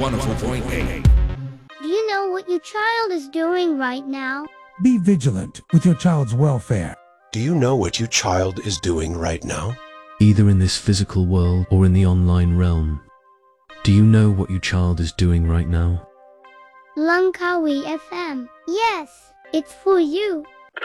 104.8. Do you know what your child is doing right now? Be vigilant with your child's welfare. Do you know what your child is doing right now? Either in this physical world or in the online realm. Do you know what your child is doing right now? Langkawi FM. Yes, it's for you.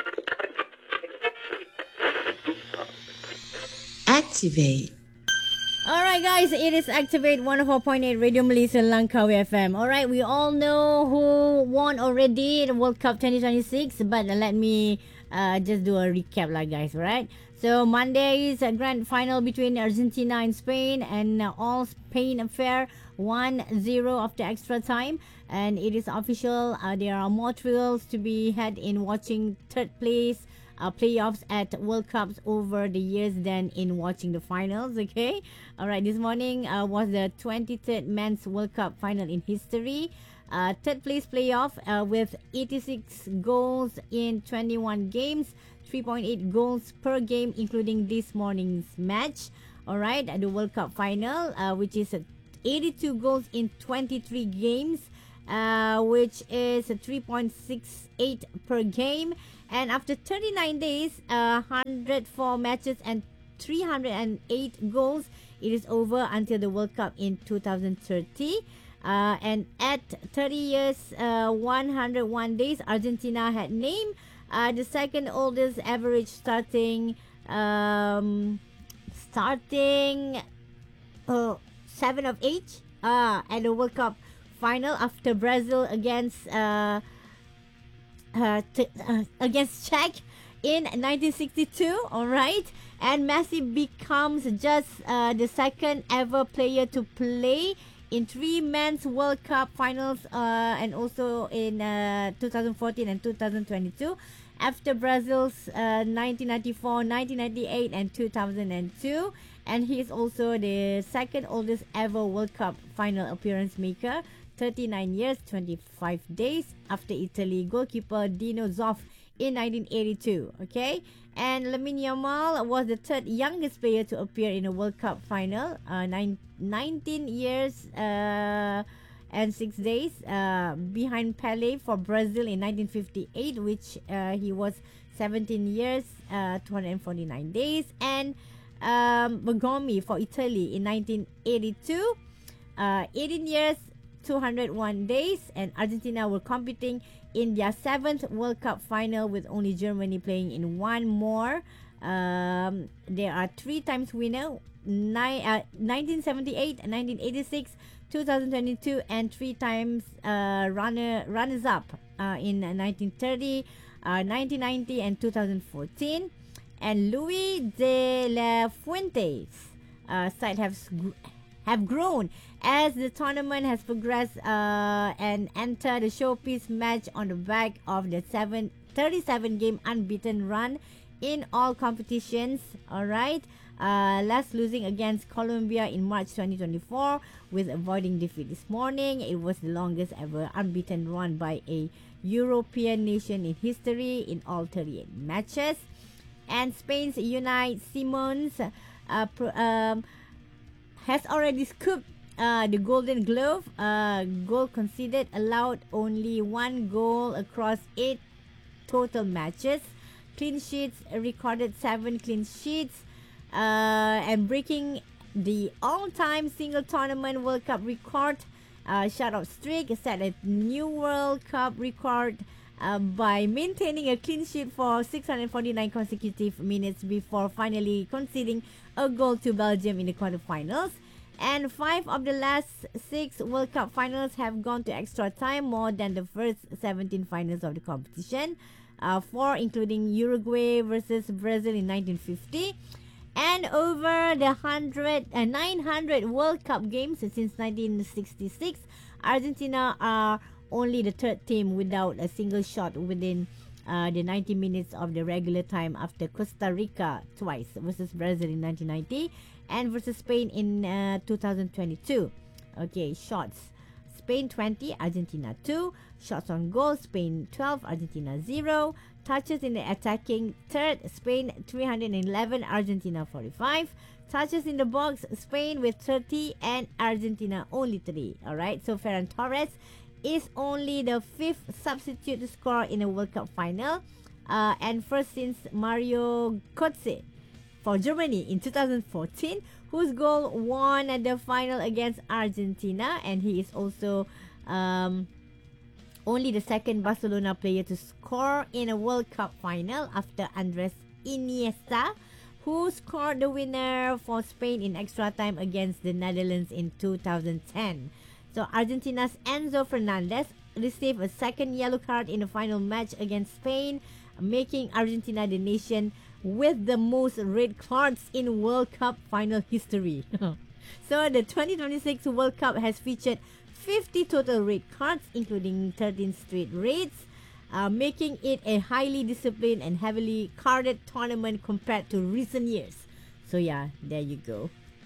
Activate. Alright guys, it is Activate 104.8 Radio Malaysia Langkawi FM. Alright, we all know who won already the World Cup 2026, but let me just do a recap lah guys, right? So Monday's grand final between Argentina and Spain, and all Spain affair 1-0 after extra time, and it is official. There are more thrills to be had in watching third place playoffs at World Cups over the years than in watching the finals. Okay, all right, this morning was the 23rd men's World Cup final in history. Third place playoff with 86 goals in 21 games, 3.8 goals per game, including this morning's match. All right, the World Cup final, which is 82 goals in 23 games, which is 3.68 per game. And after 39 days, 104 matches and 308 goals, it is over until the World Cup in 2030. And at 30 years, 101 days, Argentina had named the second oldest average starting 7 of age at the World Cup final after Brazil against Czech in 1962. All right, and Messi becomes just the second ever player to play in 3 men's World Cup finals, and also in 2014 and 2022, after Brazil's 1994, 1998, and 2002. And he is also the second oldest ever World Cup final appearance maker, 39 years, 25 days after Italy goalkeeper Dino Zoff in 1982. Okay, and Lamine Yamal was the third youngest player to appear in a World Cup final, 19 years and 6 days behind Pelé for Brazil in 1958, which he was 17 years, 249 days, and Bergomi for Italy in 1982, 18 years, 201 days, and Argentina were competing in their 7th World Cup final, with only Germany playing in one more. There are 3 times winner, 1978, 1986, 2022, and 3 times runners up in 1930, 1990, and 2014. And Luis de la Fuente's side have grown as the tournament has progressed and entered the showpiece match on the back of the 37-game unbeaten run in all competitions. All right, last losing against Colombia in March 2024, with avoiding defeat this morning. It was the longest ever unbeaten run by a European nation in history in all 38 matches. And Spain's Unai Simons has already scooped the Golden Glove. Goal conceded, allowed only 1 goal across 8 total matches. Clean sheets, recorded 7 clean sheets, and breaking the all-time single tournament World Cup record. Shutout streak set a new World Cup record by maintaining a clean sheet for 649 consecutive minutes before finally conceding a goal to Belgium in the quarterfinals. And 5 of the last 6 World Cup finals have gone to extra time, more than the first 17 finals of the competition. 4 including Uruguay versus Brazil in 1950. And over the 900 World Cup games since 1966, Argentina are only the 3rd team without a single shot within the 90 minutes of the regular time, after Costa Rica twice versus Brazil in 1990 and versus Spain in 2022. Okay, shots: Spain 20, Argentina 2. Shots on goal: Spain 12, Argentina 0. Touches in the attacking third: Spain 311, Argentina 45. Touches in the box, Spain with 30 and Argentina only 3. Alright, so Ferran Torres is only the 5th substitute to score in a World Cup final, and first since Mario Götze for Germany in 2014, whose goal won at the final against Argentina, and he is also only the 2nd Barcelona player to score in a World Cup final after Andres Iniesta, who scored the winner for Spain in extra time against the Netherlands in 2010. So Argentina's Enzo Fernandez received a 2nd yellow card in the final match against Spain, making Argentina the nation with the most red cards in World Cup final history. So the 2026 World Cup has featured 50 total red cards, including 13 straight reds, making it a highly disciplined and heavily carded tournament compared to recent years. So yeah, there you go.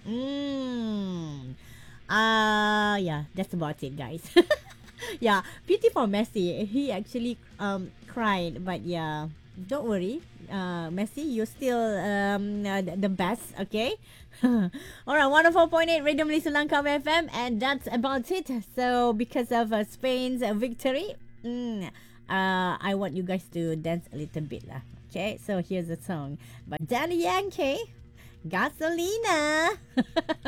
Yeah, that's about it, guys. Yeah, pity for Messi. He actually cried, but yeah, don't worry, Messi, you're still the best, okay? Alright, 104.8 Radio Malaysia Langkawi FM, and that's about it. So because of Spain's victory, I want you guys to dance a little bit lah. Okay, so here's a song by Daddy Yankee, Gasolina.